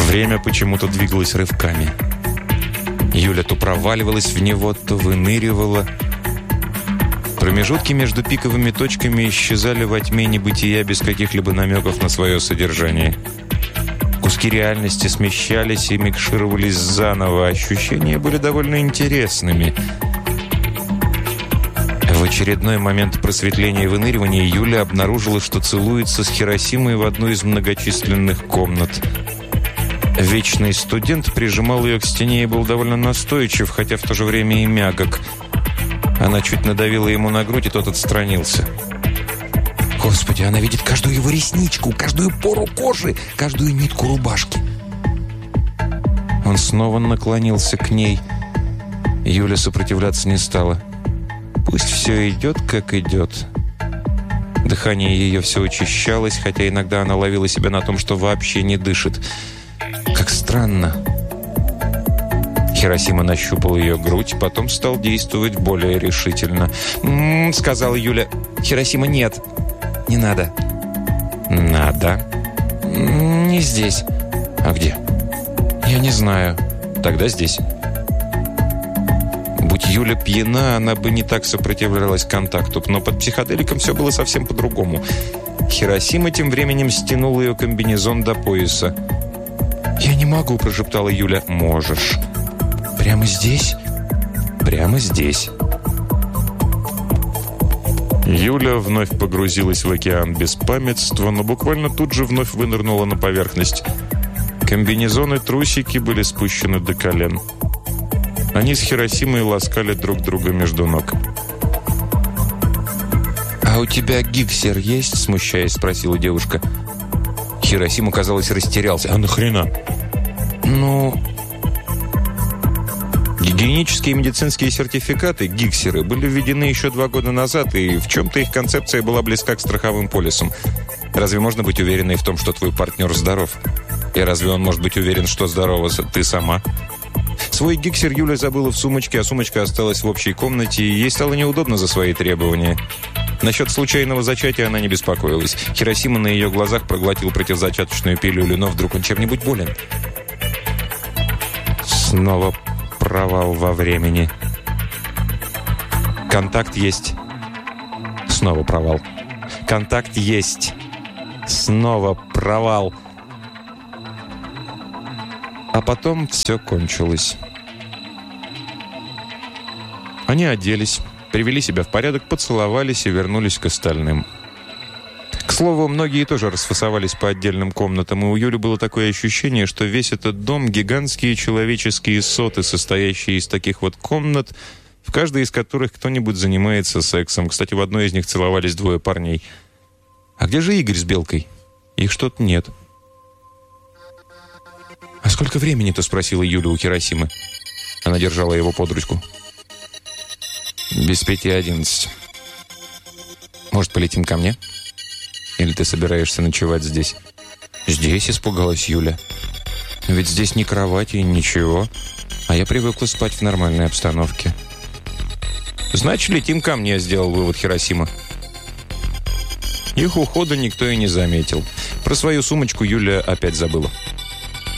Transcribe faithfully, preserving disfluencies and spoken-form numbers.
Время почему-то двигалось рывками. Юля то проваливалась в него, то выныривала. Промежутки между пиковыми точками исчезали во тьме небытия без каких-либо намеков на свое содержание. Куски реальности смещались и микшировались заново. Ощущения были довольно интересными. В очередной момент просветления и выныривания Юля обнаружила, что целуется с Хиросимой в одну из многочисленных комнат. Вечный студент прижимал ее к стене и был довольно настойчив, хотя в то же время и мягок. Она чуть надавила ему на грудь, и тот отстранился. Господи, она видит каждую его ресничку, каждую пору кожи, каждую нитку рубашки. Он снова наклонился к ней. Юля сопротивляться не стала. Пусть все идет, как идет. Дыхание ее все учащалось, хотя иногда она ловила себя на том, что вообще не дышит. Как странно. Хиросима нащупал ее грудь, потом стал действовать более решительно. «М-м-м», сказала Юля. «Хиросима, нет. Не надо». «Надо?» «М-м, «Не здесь». «А где?» «Я не знаю». «Тогда здесь». Будь Юля пьяна, она бы не так сопротивлялась контакту, но под психоделиком все было совсем по-другому. Хиросима тем временем стянул ее комбинезон до пояса. «Я не могу», – прошептала Юля. «Можешь». «Прямо здесь?» «Прямо здесь». Юля вновь погрузилась в океан беспамятства, но буквально тут же вновь вынырнула на поверхность. Комбинезоны и трусики были спущены до колен. Они с Хиросимой ласкали друг друга между ног. «А у тебя гиксер есть?» – смущаясь, спросила девушка. Хиросима, казалось, растерялся. «А нахрена?» «Ну...» Гигиенические и медицинские сертификаты, гиксеры, были введены еще два года назад, и в чем-то их концепция была близка к страховым полисам. Разве можно быть уверенной в том, что твой партнер здоров? И разве он может быть уверен, что здорова ты сама? Свой гиксер Юля забыла в сумочке, а сумочка осталась в общей комнате, и ей стало неудобно за свои требования. Насчет случайного зачатия она не беспокоилась. Хиросима на ее глазах проглотил противозачаточную пилюлю, но вдруг он чем-нибудь болен. Снова провал во времени. Контакт есть. Снова провал. Контакт есть. Снова провал. А потом все кончилось. Они оделись, привели себя в порядок, поцеловались и вернулись к остальным. К слову, многие тоже расфасовались по отдельным комнатам, и у Юли было такое ощущение, что весь этот дом — гигантские человеческие соты, состоящие из таких вот комнат, в каждой из которых кто-нибудь занимается сексом. Кстати, в одной из них целовались двое парней. А где же Игорь с Белкой? Их что-то нет. «А сколько времени-то?» — спросила Юля у Хиросимы. Она держала его под ручку. «Без пяти одиннадцать. Может, полетим ко мне? Или ты собираешься ночевать здесь?» «Здесь?» — испугалась Юля. «Ведь здесь ни кровати, ничего. А я привыкла спать в нормальной обстановке». «Значит, летим ко мне», — сделал вывод Хиросима. Их ухода никто и не заметил. Про свою сумочку Юля опять забыла.